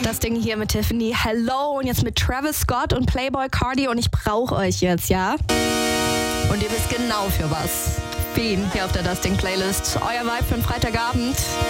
Das Ding hier mit Tiffany. Hello. Und jetzt mit Travis Scott und Playboi Carti. Und ich brauche euch jetzt, ja? Und ihr wisst genau für was. Wen hier auf der Das Ding Playlist. Euer Vibe für einen Freitagabend.